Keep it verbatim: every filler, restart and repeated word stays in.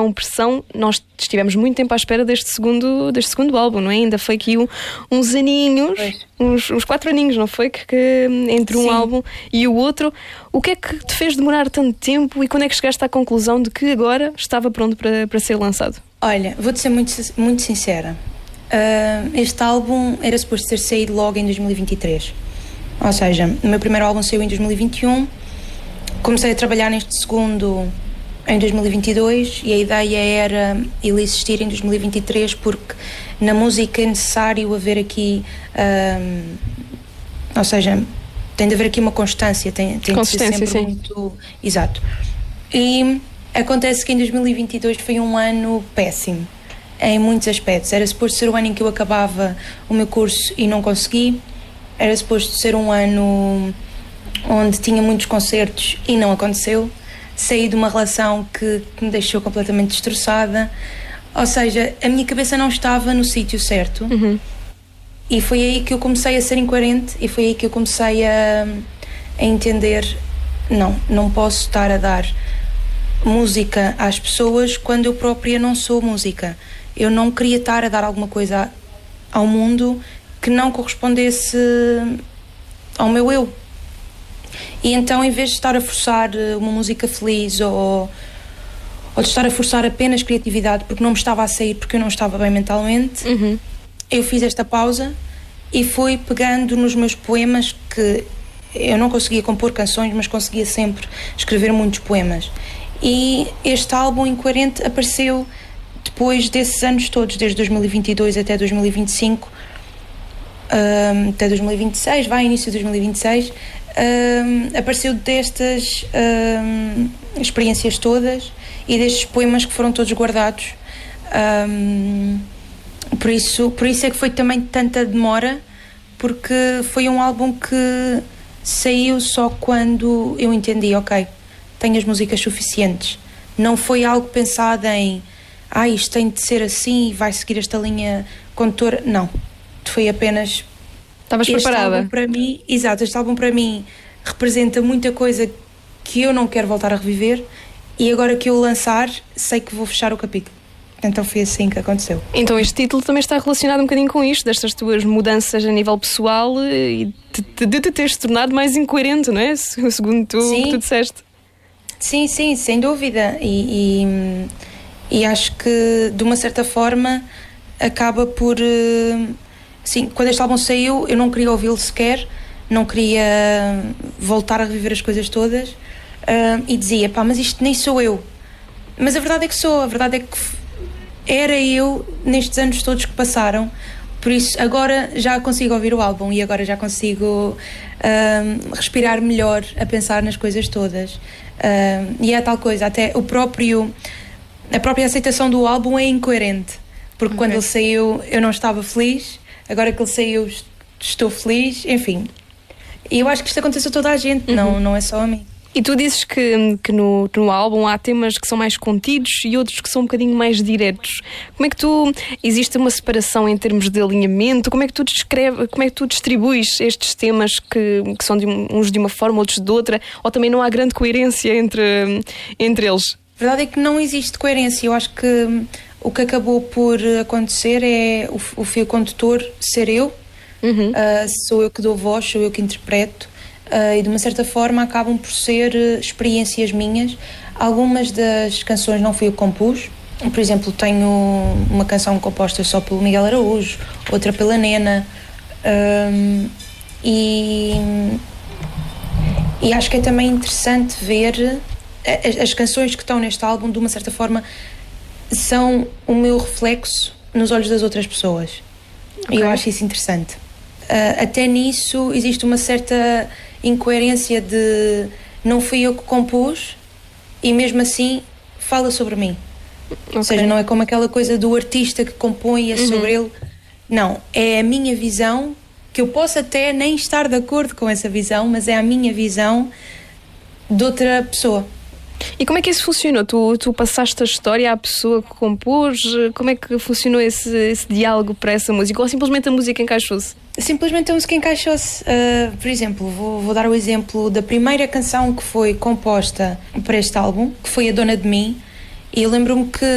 pressão, pressão. Nós estivemos muito tempo à espera deste segundo, deste segundo álbum, não é? Ainda foi aqui um, uns aninhos, uns, uns quatro aninhos, não foi? Que, que entre um Sim. álbum e o outro. O que é que te fez demorar tanto tempo e quando é que chegaste à conclusão de que agora estava pronto para, para ser lançado? Olha, vou-te ser muito, muito sincera. Uh, este álbum era suposto ter saído logo em dois mil e vinte e três. Ou seja, o meu primeiro álbum saiu em dois mil e vinte e um. Comecei a trabalhar neste segundo em dois mil e vinte e dois e a ideia era ele existir em dois mil e vinte e três porque na música é necessário haver aqui... Uh, ou seja, tem de haver aqui uma constância, tem, tem de ser sempre sim. muito... Exato. E acontece que em dois mil e vinte e dois foi um ano péssimo, em muitos aspectos. Era suposto ser o ano em que eu acabava o meu curso e não consegui. Era suposto ser um ano onde tinha muitos concertos e não aconteceu. Saí de uma relação que, que me deixou completamente destroçada. Ou seja, a minha cabeça não estava no sítio certo. Uhum. E foi aí que eu comecei a ser incoerente e foi aí que eu comecei a, a entender, não, não posso estar a dar música às pessoas quando eu própria não sou música. Eu não queria estar a dar alguma coisa ao mundo que não correspondesse ao meu eu. E então, em vez de estar a forçar uma música feliz ou, ou de estar a forçar apenas criatividade porque não me estava a sair, porque eu não estava bem mentalmente, uhum. eu fiz esta pausa e fui pegando nos meus poemas, que eu não conseguia compor canções, mas conseguia sempre escrever muitos poemas. E este álbum Incoerente apareceu depois desses anos todos, desde dois mil e vinte e dois até dois mil e vinte e cinco, um, até dois mil e vinte e seis, vai, início de dois mil e vinte e seis, um, apareceu destas um, experiências todas e destes poemas que foram todos guardados. Um, Por isso, por isso é que foi também tanta demora, porque foi um álbum que saiu só quando eu entendi, ok, tenho as músicas suficientes. Não foi algo pensado em, ah, isto tem de ser assim e vai seguir esta linha condutora. Não, foi apenas... Estavas este preparada? Álbum para mim, exato, este álbum para mim representa muita coisa que eu não quero voltar a reviver e agora que eu o lançar, sei que vou fechar o capítulo. Então foi assim que aconteceu. Então este título também está relacionado um bocadinho com isto, destas tuas mudanças a nível pessoal e de, de te teres tornado mais incoerente, não é? Segundo tu, o que tu disseste. Sim, sim, sem dúvida. E, e, e acho que de uma certa forma acaba por... Sim, quando este álbum saiu eu não queria ouvi-lo sequer, não queria voltar a reviver as coisas todas uh, e dizia, pá, mas isto nem sou eu. Mas a verdade é que sou, a verdade é que era eu nestes anos todos que passaram, por isso agora já consigo ouvir o álbum e agora já consigo um, respirar melhor a pensar nas coisas todas. Um, e é tal coisa, até o próprio, a própria aceitação do álbum é incoerente, porque okay. quando ele saiu eu não estava feliz, agora que ele saiu estou feliz, enfim. E eu acho que isto acontece a toda a gente, uhum. não, não é só a mim. E tu dizes que, que no, no álbum há temas que são mais contidos e outros que são um bocadinho mais diretos. Como é que tu... Existe uma separação em termos de alinhamento? Como é que tu descreve, como é que tu distribuis estes temas que, que são de, uns de uma forma, outros de outra? Ou também não há grande coerência entre, entre eles? A verdade é que não existe coerência. Eu acho que o que acabou por acontecer é o, o fio condutor ser eu. Uhum. Uh, sou eu que dou voz, sou eu que interpreto. Uh, e de uma certa forma acabam por ser uh, experiências minhas. Algumas das canções não fui eu que compus. Por exemplo, tenho uma canção composta só pelo Miguel Araújo, outra pela Nena, um, e, e acho que é também interessante ver as, as canções que estão neste álbum, de uma certa forma são o meu reflexo nos olhos das outras pessoas. Okay. E eu acho isso interessante. Uh, até nisso existe uma certa incoerência de não fui eu que compus e mesmo assim fala sobre mim. Okay. Ou seja, não é como aquela coisa do artista que compõe e é sobre uhum. ele. Não, é a minha visão, que eu posso até nem estar de acordo com essa visão, mas é a minha visão de outra pessoa. E como é que isso funcionou? Tu, tu passaste a história à pessoa que compôs? Como é que funcionou esse, esse diálogo para essa música? Ou simplesmente a música encaixou-se? Simplesmente a música encaixou-se. Uh, por exemplo, vou, vou dar o exemplo da primeira canção que foi composta para este álbum, que foi A Dona de Mim, e eu lembro-me que